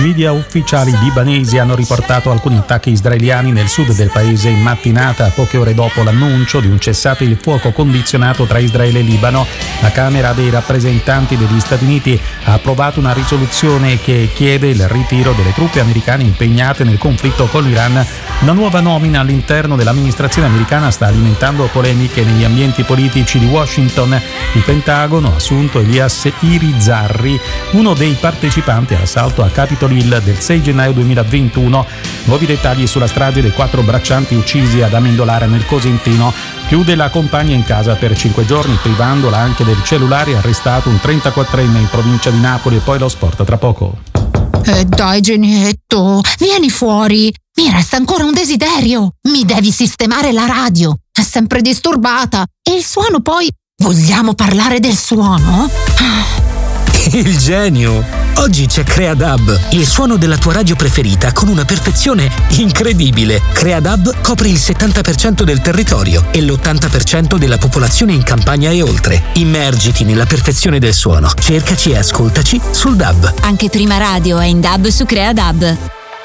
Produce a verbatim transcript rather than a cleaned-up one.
Media ufficiali libanesi hanno riportato alcuni attacchi israeliani nel sud del paese in mattinata, poche ore dopo l'annuncio di un cessate il fuoco condizionato tra Israele e Libano. La Camera dei rappresentanti degli Stati Uniti ha approvato una risoluzione che chiede il ritiro delle truppe americane impegnate nel conflitto con l'Iran. Una nuova nomina all'interno dell'amministrazione americana sta alimentando polemiche negli ambienti politici di Washington. Il Pentagono ha assunto Elias Irizarry, uno dei partecipanti all'assalto a Capitol Hill del sei gennaio duemilaventuno. Nuovi dettagli sulla strage dei quattro braccianti uccisi ad Amendolara nel Cosentino. Chiude la compagna in casa per cinque giorni, privandola anche del cellulare. Arrestato un trentaquattrenne in provincia di Napoli. E poi lo sport tra poco. Eh dai Genietto, vieni fuori. Mi resta ancora un desiderio. Mi devi sistemare la radio. È sempre disturbata. E il suono poi... Vogliamo parlare del suono? Il genio! Oggi c'è Creadub, il suono della tua radio preferita con una perfezione incredibile. Creadub copre il settanta per cento del territorio e l'ottanta per cento della popolazione in campagna e oltre. Immergiti nella perfezione del suono. Cercaci e ascoltaci sul D A B. Anche Prima Radio è in D A B su Creadub.